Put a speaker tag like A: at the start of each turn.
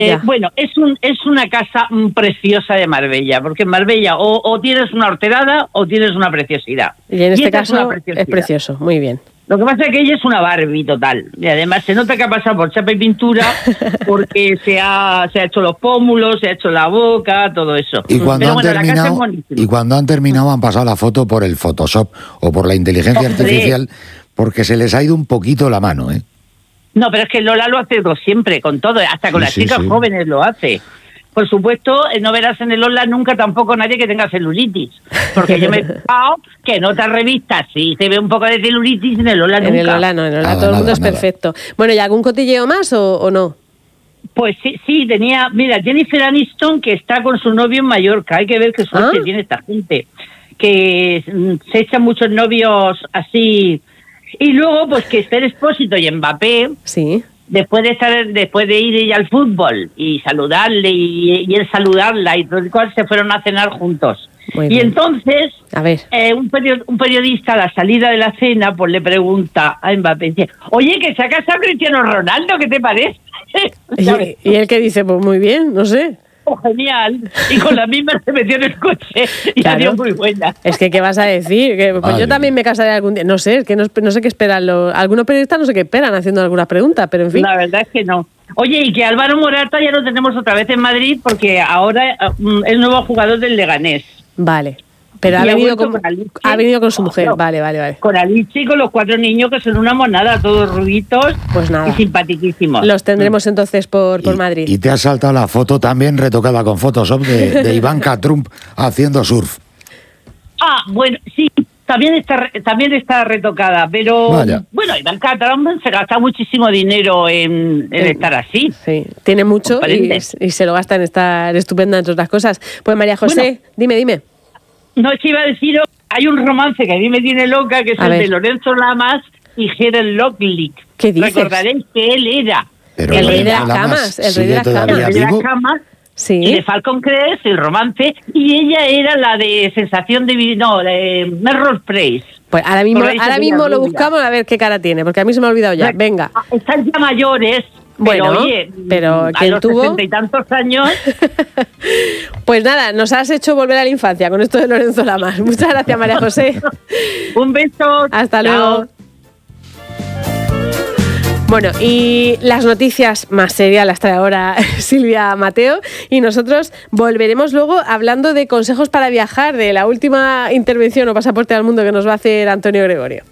A: Bueno, es una casa preciosa de Marbella, porque en Marbella o tienes una horterada o tienes una preciosidad.
B: Y en este caso es precioso, muy bien.
A: Lo que pasa es que ella es una Barbie total. Y además se nota que ha pasado por chapa y pintura porque se ha hecho los pómulos, se ha hecho la boca, todo eso.
C: Y cuando han terminado han pasado la foto por el Photoshop o por la inteligencia artificial, porque se les ha ido un poquito la mano, ¿eh?
A: No, pero es que Lola lo hace siempre, con todo, hasta con las chicas jóvenes lo hace. Por supuesto, no verás en el Lola nunca tampoco nadie que tenga celulitis, porque yo me he fijado que en otras revistas sí se ve un poco de celulitis, en el Lola nunca.
B: En el Lola no, en el Lola todo el mundo es perfecto. Bueno, ¿y algún cotilleo más o no?
A: Pues sí, tenía, mira, Jennifer Aniston, que está con su novio en Mallorca, hay que ver qué suerte tiene esta gente, que se echan muchos novios así, y luego pues que Esther Expósito y Mbappé, después de ir ella al fútbol y saludarle y él saludarla y todo el cual se fueron a cenar juntos. Y entonces un periodista a la salida de la cena pues le pregunta a Mbappé, dice, oye, que se ha casado Cristiano Ronaldo, ¿qué te parece?
B: ¿Y él qué dice? Pues muy bien, no sé.
A: Oh, genial. Y con la misma se metió en el coche y la dio muy buena.
B: Es que, ¿qué vas a decir? Que, pues yo también me casaré algún día. No sé, es que no sé qué esperan algunos periodistas, no sé qué esperan haciendo algunas preguntas, pero en fin.
A: La verdad es que no. Oye, y que Álvaro Morata ya lo tenemos otra vez en Madrid porque ahora es nuevo jugador del Leganés.
B: Vale. Pero ha venido con su mujer, vale.
A: Con Alicia y con los 4 niños que son una monada, todos rubitos y simpaticísimos.
B: Los tendremos entonces por Madrid.
C: Y te has saltado la foto también retocada con Photoshop de Ivanka Trump haciendo surf.
A: Bueno, sí, también está retocada, pero bueno, Ivanka Trump se gasta muchísimo dinero en estar así.
B: Sí, tiene mucho y se lo gasta en estar estupenda entre otras cosas. Pues María José, dime.
A: No, es que iba a deciros, hay un romance que a mí me tiene loca, que es el de Lorenzo Lamas y Gerald Locklear.
B: ¿Qué dices?
A: Recordaréis que él era
B: el rey de las camas. El rey de las camas. Sí.
A: De Falcon Crest, el romance, y ella era la de Sensación de Melrose Place.
B: Pues ahora mismo lo buscamos a ver qué cara tiene, porque a mí se me ha olvidado ya. Venga.
A: Están ya mayores.
B: Bueno, pero
A: a los 60 y tantos años.
B: Pues nada, nos has hecho volver a la infancia con esto de Lorenzo Lamas. Muchas gracias, María José.
A: Un beso.
B: Hasta luego. Bueno, y las noticias más serias las trae ahora Silvia Mateo y nosotros volveremos luego hablando de consejos para viajar, de la última intervención o pasaporte al mundo que nos va a hacer Antonio Gregorio.